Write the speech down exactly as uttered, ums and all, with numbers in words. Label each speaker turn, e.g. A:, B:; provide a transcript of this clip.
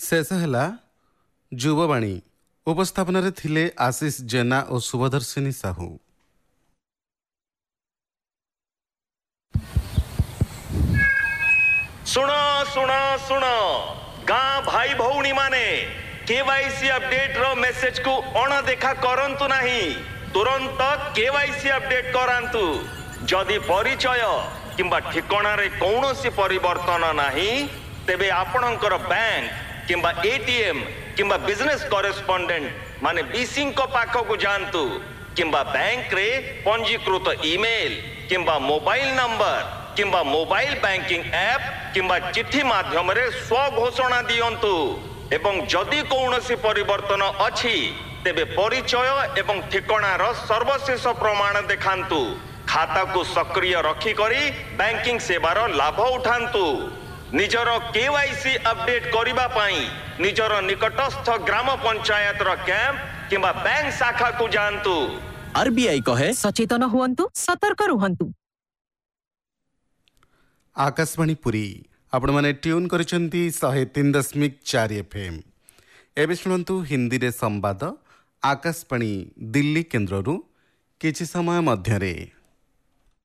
A: शेष है युववाणी उपस्थापन थिले आशीष जेना और शुभदर्शिनी साहू।
B: सुन सुन सुन गाँ भाई भौणी माने केवाईसी अपडेट रो मेसेज को अणदेखा करंतु नहीं, तुरंत केवाईसी अपडेट करांतु। जदि परिचय किंबा ठिकाना रे कौनसी परिवर्तन नहीं तेबे आपणकर बैंक किंबा एटीएम किंबा बिजनेस करेस्पोंडेंट माने बीसी को पाख को जानतु, किंबा बैंक रे पंजीकृत ईमेल किंबा मोबाइल नंबर किंबा मोबाइल बैंकिंग ऐप किंबा चिट्ठी माध्यम रे स्व घोषणा दियंतु। एवं जदि कौनसी परिवर्तन अछि तेबे परिचय एवं ठिकानार सर्वशेष प्रमाण देखांतु। खाता को सक्रिय रखी करी बैंकिंग सेवार लाभ उठांतु। निजर केवाईसी अपडेट करिबा पाई निजर निकटस्थ ग्राम पंचायत रो कैंप किंबा बैंक शाखा को जानतु।
C: आरबीआई कहे सचेतन हुअन्तु, सतर्क रुहन्तु।
A: आकाशवाणी पुरी आपण माने ट्यून करिसेंती एक सौ तीन दशमिक चार एफएम। एबे शुणन्तु हिंदी रे संवाद आकाशवाणी दिल्ली केन्द्ररू किछि समय मध्यरे।